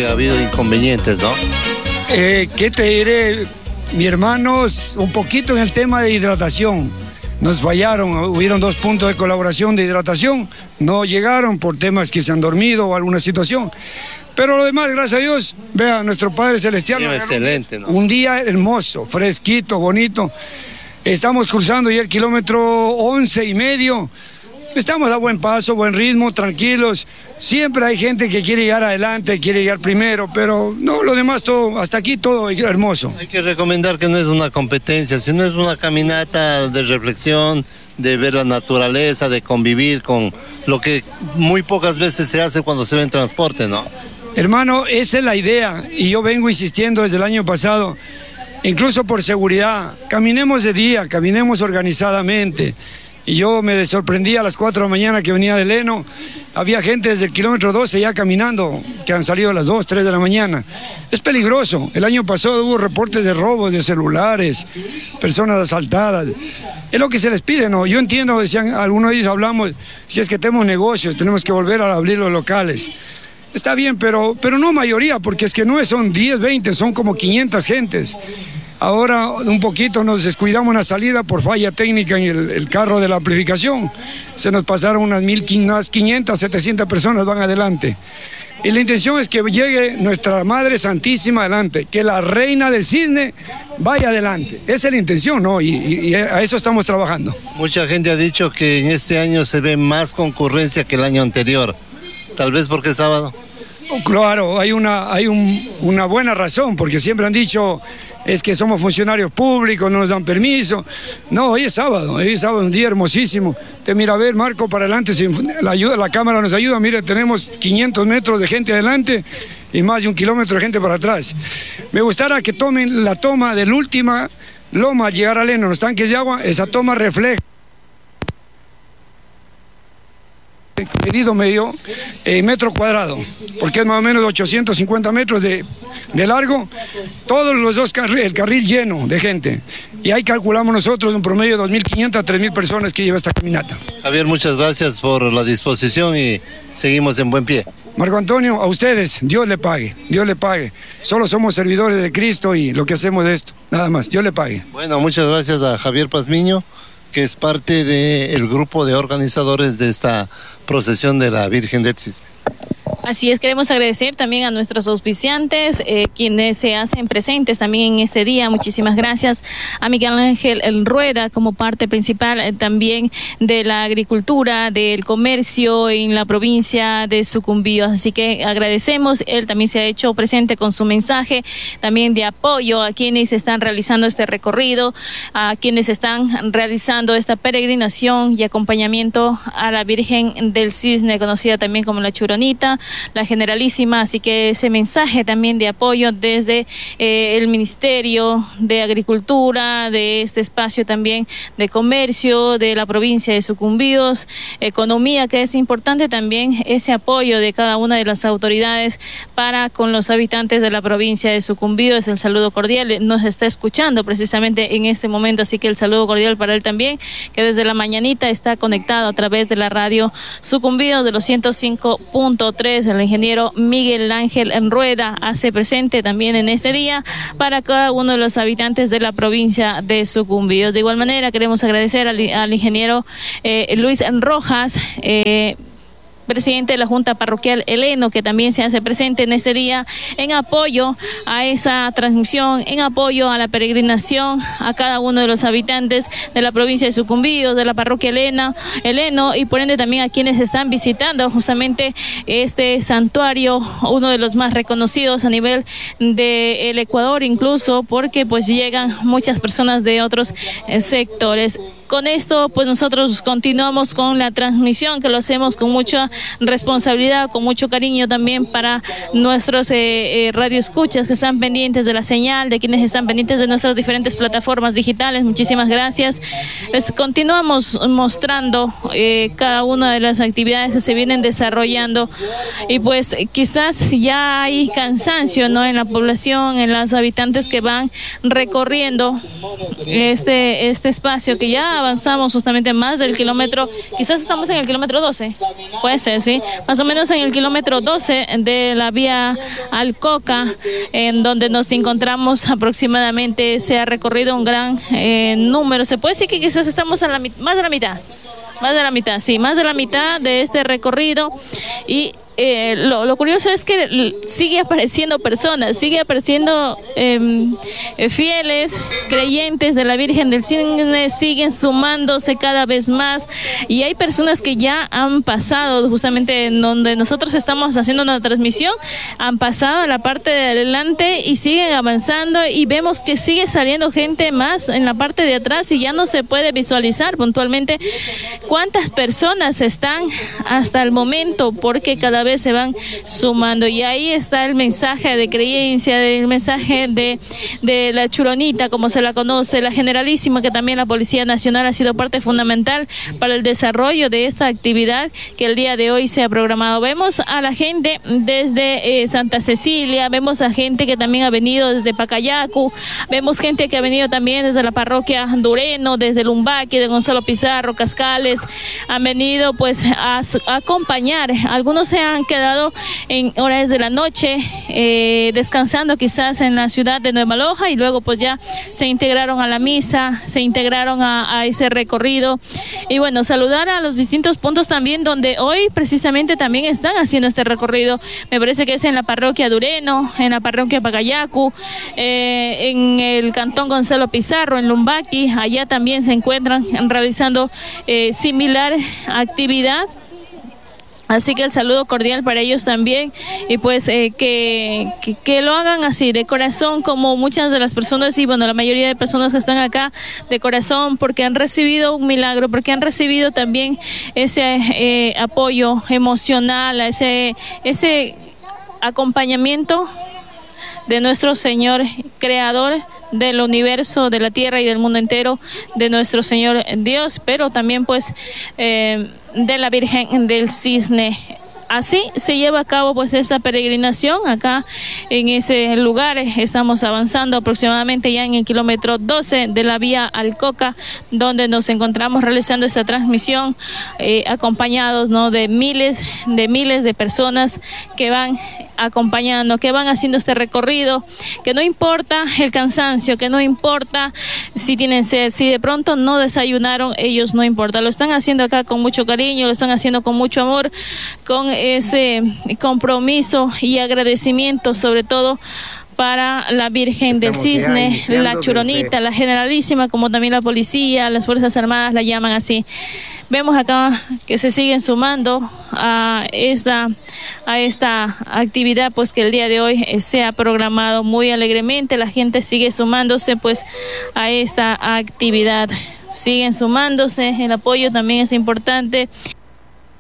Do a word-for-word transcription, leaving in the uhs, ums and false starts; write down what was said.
ha habido inconvenientes, ¿no? Eh, ¿Qué te diré? Mi hermanos, un poquito en el tema de hidratación. Nos fallaron, hubieron dos puntos de colaboración de hidratación, no llegaron por temas que se han dormido o alguna situación. Pero lo demás, gracias a Dios, vea, nuestro Padre Celestial. Sí, excelente, ¿no? Un día hermoso, fresquito, bonito. Estamos cruzando ya el kilómetro once y medio. Estamos a buen paso, buen ritmo, tranquilos. Siempre hay gente que quiere llegar adelante, quiere llegar primero, pero no, lo demás todo, hasta aquí todo hermoso. Hay que recomendar que no es una competencia, sino es una caminata de reflexión, de ver la naturaleza, de convivir con lo que muy pocas veces se hace cuando se ve en transporte, ¿no? Hermano, esa es la idea, y yo vengo insistiendo desde el año pasado, incluso por seguridad, caminemos de día, caminemos organizadamente. Y yo me sorprendí a las cuatro de la mañana que venía de Leno, había gente desde el kilómetro doce ya caminando, que han salido a las dos, tres de la mañana. Es peligroso, el año pasado hubo reportes de robos de celulares, personas asaltadas. Es lo que se les pide, ¿no? Yo entiendo, decían, algunos de ellos hablamos, si es que tenemos negocios, tenemos que volver a abrir los locales. Está bien, pero, pero no mayoría, porque es que no son diez, veinte, son como quinientas gentes. Ahora un poquito nos descuidamos una salida por falla técnica en el, el carro de la amplificación. Se nos pasaron unas, mil, unas quinientas, setecientas personas van adelante. Y la intención es que llegue nuestra Madre Santísima adelante, que la Reina del Cisne vaya adelante. Esa es la intención, ¿no? Y, y, y a eso estamos trabajando. Mucha gente ha dicho que en este año se ve más concurrencia que el año anterior. Tal vez porque es sábado. Claro, hay una, hay un, una buena razón, porque siempre han dicho es que somos funcionarios públicos, no nos dan permiso. No, hoy es sábado, hoy es sábado, un día hermosísimo. Te mira, a ver, Marco, para adelante, si la, ayuda, la cámara nos ayuda, mire, tenemos quinientos metros de gente adelante y más de un kilómetro de gente para atrás. Me gustaría que tomen la toma de la última loma al llegar a Leno, los tanques de agua, esa toma refleja medido medio eh, metro cuadrado, porque es más o menos ochocientos cincuenta metros de, de largo, todos los dos carriles, el carril lleno de gente, y ahí calculamos nosotros un promedio de dos mil quinientas a tres mil personas que lleva esta caminata. Javier, muchas gracias por la disposición y seguimos en buen pie. Marco Antonio, a ustedes, Dios le pague, Dios le pague. Solo somos servidores de Cristo y lo que hacemos de esto, nada más, Dios le pague. Bueno, muchas gracias a Javier Pazmiño, que es parte del grupo de organizadores de esta procesión de la Virgen del Cisne. Así es, queremos agradecer también a nuestros auspiciantes, eh, quienes se hacen presentes también en este día. Muchísimas gracias a Miguel Ángel El Rueda como parte principal eh, también de la agricultura, del comercio en la provincia de Sucumbíos. Así que agradecemos, él también se ha hecho presente con su mensaje también de apoyo a quienes están realizando este recorrido, a quienes están realizando esta peregrinación y acompañamiento a la Virgen del Cisne, conocida también como la Churonita, la Generalísima. Así que ese mensaje también de apoyo desde eh, el Ministerio de Agricultura, de este espacio también de comercio de la provincia de Sucumbíos, economía, que es importante también ese apoyo de cada una de las autoridades para con los habitantes de la provincia de Sucumbíos. El saludo cordial, nos está escuchando precisamente en este momento, así que el saludo cordial para él también, que desde la mañanita está conectado a través de la radio Sucumbíos de los ciento cinco punto tres. El ingeniero Miguel Ángel Rueda hace presente también en este día para cada uno de los habitantes de la provincia de Sucumbíos. De igual manera queremos agradecer al, al ingeniero eh, Luis Rojas, eh, presidente de la Junta Parroquial Heleno, que también se hace presente en este día en apoyo a esa transmisión, en apoyo a la peregrinación a cada uno de los habitantes de la provincia de Sucumbíos, de la parroquia Helena, Heleno, y por ende también a quienes están visitando justamente este santuario, uno de los más reconocidos a nivel del Ecuador, incluso porque pues llegan muchas personas de otros eh, sectores. Con esto, pues nosotros continuamos con la transmisión, que lo hacemos con mucha responsabilidad, con mucho cariño también para nuestros eh, eh, radioescuchas que están pendientes de la señal, de quienes están pendientes de nuestras diferentes plataformas digitales. Muchísimas gracias. Les continuamos mostrando eh, cada una de las actividades que se vienen desarrollando, y pues quizás ya hay cansancio, ¿no?, en la población, en los habitantes que van recorriendo este, este espacio que ya ya avanzamos justamente más del kilómetro, quizás estamos en el kilómetro doce, puede ser, sí, más o menos en el kilómetro doce de la vía Alcoca, en donde nos encontramos aproximadamente, se ha recorrido un gran eh, número, se puede decir que quizás estamos a la más de la mitad, más de la mitad, sí, más de la mitad de este recorrido. Y Eh, lo, lo curioso es que sigue apareciendo personas, sigue apareciendo eh, fieles, creyentes de la Virgen del Cisne, siguen sumándose cada vez más, y hay personas que ya han pasado justamente en donde nosotros estamos haciendo una transmisión, han pasado a la parte de adelante y siguen avanzando, y vemos que sigue saliendo gente más en la parte de atrás, y ya no se puede visualizar puntualmente cuántas personas están hasta el momento, porque cada vez se van sumando. Y ahí está el mensaje de creencia, el mensaje de, de la Churonita, como se la conoce, la Generalísima, que también la Policía Nacional ha sido parte fundamental para el desarrollo de esta actividad que el día de hoy se ha programado. Vemos a la gente desde eh, Santa Cecilia, vemos a gente que también ha venido desde Pacayacu, vemos gente que ha venido también desde la parroquia Dureno, desde Lumbaqui, de Gonzalo Pizarro, Cascales, han venido pues a, a acompañar. Algunos se han quedado en horas de la noche eh, descansando quizás en la ciudad de Nueva Loja, y luego pues ya se integraron a la misa, se integraron a, a ese recorrido. Y bueno, saludar a los distintos puntos también donde hoy precisamente también están haciendo este recorrido. Me parece que es en la parroquia Dureno, en la parroquia Pacayacu, eh, en el cantón Gonzalo Pizarro, en Lumbaqui, allá también se encuentran realizando eh, similar actividad. Así que el saludo cordial para ellos también, y pues eh, que, que, que lo hagan así, de corazón, como muchas de las personas, y bueno, la mayoría de personas que están acá, de corazón, porque han recibido un milagro, porque han recibido también ese eh, apoyo emocional, ese, ese acompañamiento de nuestro Señor Creador del universo, de la tierra y del mundo entero, de nuestro Señor Dios, pero también pues eh, de la Virgen del Cisne. Así se lleva a cabo pues esta peregrinación acá en ese lugar. Estamos avanzando aproximadamente ya en el kilómetro doce de la vía Alcoca, donde nos encontramos realizando esta transmisión eh, acompañados, ¿no?, de miles de miles de personas que van acompañando, que van haciendo este recorrido, que no importa el cansancio, que no importa si tienen sed, si de pronto no desayunaron, ellos no importa, lo están haciendo acá con mucho cariño, lo están haciendo con mucho amor, con ese compromiso y agradecimiento, sobre todo para la Virgen del Cisne, la Churonita, desde... la Generalísima, como también la policía, las Fuerzas Armadas la llaman así. Vemos acá que se siguen sumando a esta, a esta actividad pues que el día de hoy se ha programado muy alegremente. La gente sigue sumándose pues a esta actividad, siguen sumándose, el apoyo también es importante.